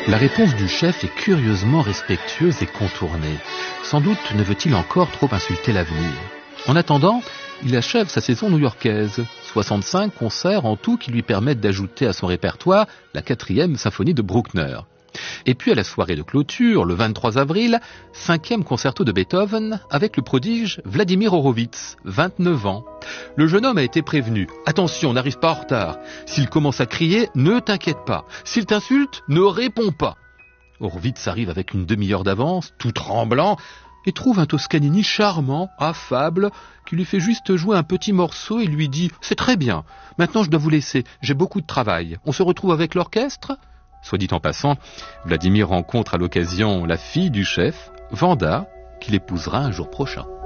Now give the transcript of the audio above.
La réponse du chef est curieusement respectueuse et contournée. Sans doute ne veut-il encore trop insulter l'avenir. En attendant, il achève sa saison new-yorkaise. 65 concerts en tout qui lui permettent d'ajouter à son répertoire la 4e symphonie de Bruckner. Et puis à la soirée de clôture, le 23 avril, 5e concerto de Beethoven avec le prodige Vladimir Horowitz, 29 ans. Le jeune homme a été prévenu. Attention, n'arrive pas en retard. S'il commence à crier, ne t'inquiète pas. S'il t'insulte, ne réponds pas. Horowitz arrive avec une demi-heure d'avance, tout tremblant, et trouve un Toscanini charmant, affable, qui lui fait juste jouer un petit morceau et lui dit « C'est très bien, maintenant je dois vous laisser, j'ai beaucoup de travail. On se retrouve avec l'orchestre ?» Soit dit en passant, Vladimir rencontre à l'occasion la fille du chef, Vanda, qu'il épousera un jour prochain.